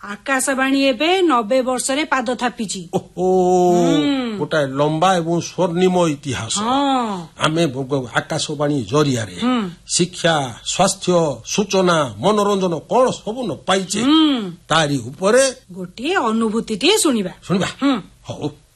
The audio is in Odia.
ଆକାଶବାଣୀ ଏବେ 90 ବର୍ଷରେ ପାଦ ଥାପିଛି। ଓହୋ ଗୋଟାଏ ଲମ୍ବା ଏବଂ ସ୍ୱର୍ଣ୍ଣିମ ଇତିହାସ। ଆମେ ଆକାଶବାଣୀ ଜରିଆରେ ଶିକ୍ଷା, ସ୍ୱାସ୍ଥ୍ୟ, ସୂଚନା, ମନୋରଞ୍ଜନ କଣ ସବୁ ନ ପାଇଛେ ତାରି ଉପରେ ଗୋଟିଏ ଅନୁଭୂତିଟିଏ ଶୁଣିବା। ହଉ